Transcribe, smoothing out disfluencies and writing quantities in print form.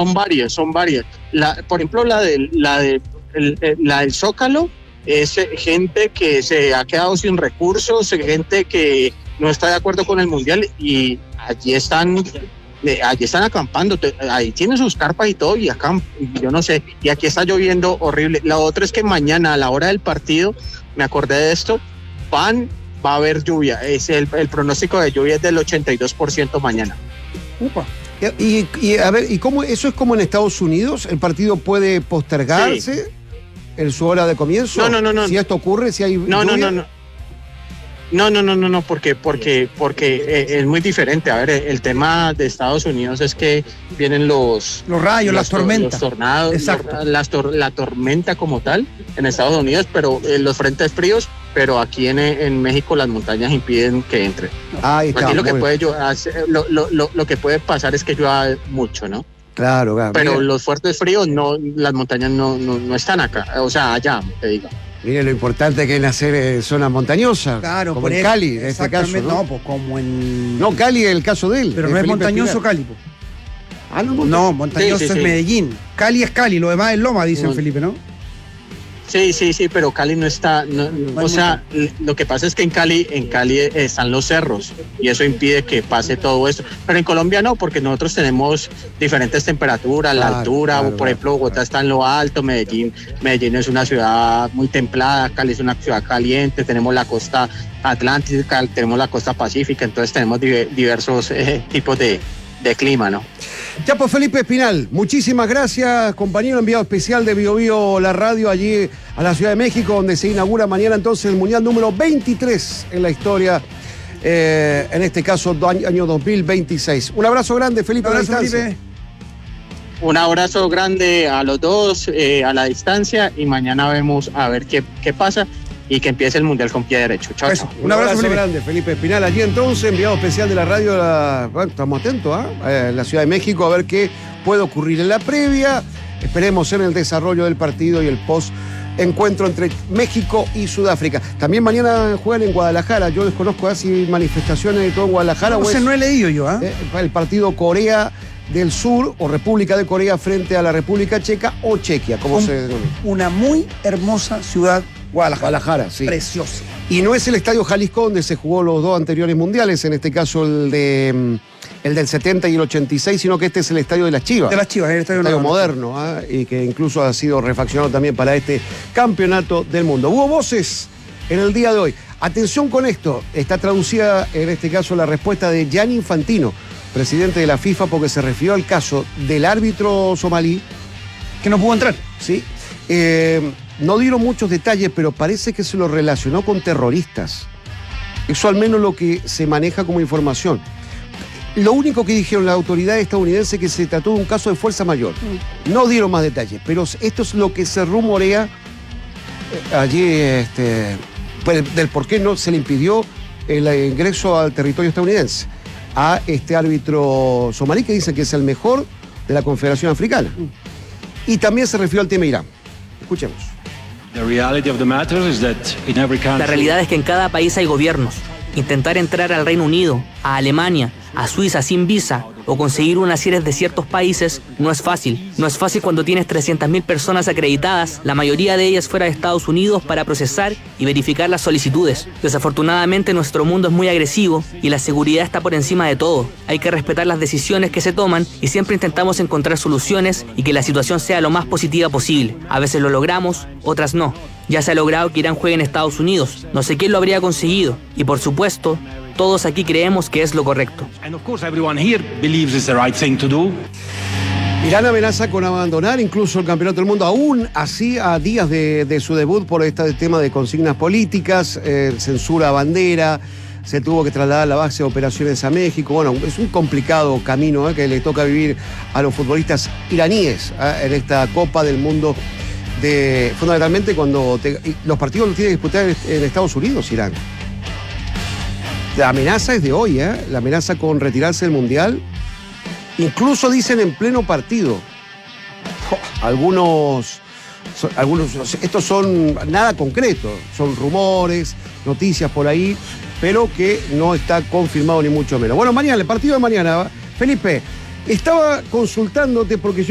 son varias. Por ejemplo, la del Zócalo es gente que se ha quedado sin recursos, gente que no está de acuerdo con el Mundial y allí están acampando, ahí tienen sus carpas y todo y acá, yo no sé, y aquí está lloviendo horrible. La otra es que mañana a la hora del partido, me acordé de esto, va a haber lluvia, el pronóstico de lluvia es del 82% mañana. Upa. Y a ver, ¿y cómo eso es como en Estados Unidos? ¿El partido puede postergarse en su hora de comienzo? No. Si esto ocurre, si hay lluvia. No, porque es muy diferente. A ver, el tema de Estados Unidos es que vienen los rayos, las tormentas. Los tornados, la tormenta como tal en Estados Unidos, pero los frentes fríos, pero aquí en México las montañas impiden que entre. Ahí está. Aquí lo que puede pasar es que llueva mucho, ¿no? Claro. Pero los fuertes fríos, no, las montañas no están acá, o sea, allá, te digo. Mire lo importante que es nacer en zonas montañosas. Claro, como en Cali, en este caso. No, pues como en. No, Cali es el caso de él. Pero no es montañoso Cali, pues. No, montañoso es Medellín. Cali es Cali, lo demás es Loma, dicen Felipe, ¿no? Sí, pero Cali no está, o sea, lo que pasa es que en Cali están los cerros y eso impide que pase todo esto, pero en Colombia no, porque nosotros tenemos diferentes temperaturas, la altura, por ejemplo, Bogotá está en lo alto, Medellín es una ciudad muy templada, Cali es una ciudad caliente, tenemos la costa atlántica, tenemos la costa pacífica, entonces tenemos diversos tipos de clima, ¿no? Ya, pues Felipe Espinal, muchísimas gracias, compañero enviado especial de Bio Bio La Radio allí a la Ciudad de México, donde se inaugura mañana entonces el Mundial número 23 en la historia, en este caso año 2026. Un abrazo grande, Felipe. Felipe. Un abrazo grande a los dos a la distancia y mañana vemos a ver qué pasa y que empiece el Mundial con pie derecho. Chao. Un abrazo grande, Felipe Espinal. Allí entonces, enviado especial de la radio. Bueno, estamos atentos en la Ciudad de México a ver qué puede ocurrir en la previa. Esperemos en el desarrollo del partido y el post-encuentro entre México y Sudáfrica. También mañana juegan en Guadalajara. Yo desconozco si manifestaciones y todo en Guadalajara. No he leído yo. El partido Corea del Sur o República de Corea frente a la República Checa o Chequia, como se denomina. Una muy hermosa ciudad. Guadalajara, sí. Precioso. Y no es el Estadio Jalisco donde se jugó los dos anteriores mundiales, en este caso el del 70 y el 86, sino que este es el Estadio de las Chivas. De las Chivas, el estadio moderno, y que incluso ha sido refaccionado también para este campeonato del mundo. Hubo voces en el día de hoy. Atención con esto, está traducida en este caso la respuesta de Gianni Infantino, presidente de la FIFA, porque se refirió al caso del árbitro somalí. Que no pudo entrar. Sí. No dieron muchos detalles, pero parece que se lo relacionó con terroristas. Eso al menos lo que se maneja como información. Lo único que dijeron las autoridades estadounidenses es que se trató de un caso de fuerza mayor. No dieron más detalles, pero esto es lo que se rumorea allí, del por qué no se le impidió el ingreso al territorio estadounidense a este árbitro somalí, que dice que es el mejor de la Confederación Africana. Y también se refirió al tema Irán. Escuchemos. La realidad es que en cada país hay gobiernos. Intentar entrar al Reino Unido, a Alemania, a Suiza sin visa o conseguir una si eres de ciertos países no es fácil. No es fácil cuando tienes 300.000 personas acreditadas, la mayoría de ellas fuera de Estados Unidos, para procesar y verificar las solicitudes. Desafortunadamente nuestro mundo es muy agresivo y la seguridad está por encima de todo. Hay que respetar las decisiones que se toman y siempre intentamos encontrar soluciones y que la situación sea lo más positiva posible. A veces lo logramos, otras no. Ya se ha logrado que Irán juegue en Estados Unidos. No sé quién lo habría conseguido. Y por supuesto, todos aquí creemos que es lo correcto. Irán amenaza con abandonar incluso el Campeonato del Mundo, aún así a días de su debut, por este tema de consignas políticas, censura a bandera, se tuvo que trasladar la base de operaciones a México. Bueno, es un complicado camino que le toca vivir a los futbolistas iraníes en esta Copa del Mundo. Fundamentalmente cuando los partidos los tiene que disputar en Estados Unidos, Irán. La amenaza es de hoy, la amenaza con retirarse del Mundial. Incluso dicen en pleno partido. Algunos, estos son nada concreto, son rumores, noticias por ahí, pero que no está confirmado ni mucho menos. Bueno, mañana, el partido de mañana, Felipe, estaba consultándote porque